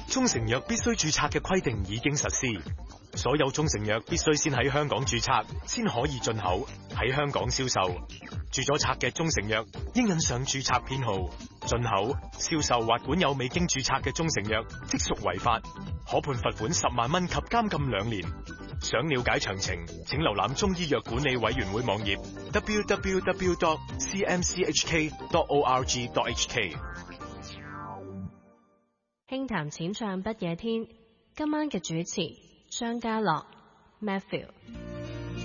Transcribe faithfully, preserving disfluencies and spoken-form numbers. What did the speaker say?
中成藥必須註冊嘅規定已經實施，所有中成藥必須先喺香港註冊，先可以進口，喺香港銷售。註咗冊嘅中成藥應印上註冊編號。進口、銷售或管有未經註冊嘅中成藥，即屬違法，可判罰款十萬蚊及監禁兩年。想了解詳情，請瀏覽中醫藥管理委員會網頁 double-u double-u double-u dot c m c h k dot org dot h k。 輕談淺唱不夜天，今晚嘅主持張家樂 Matthew。